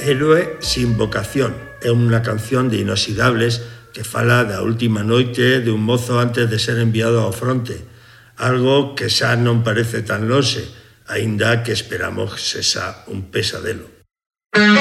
Héroe sin vocación é unha canción de Inoxidables que fala da última noite de un mozo antes de ser enviado ao fronte, algo que xa non parece tan lonxe, aínda que esperamos que sexa un pesadelo.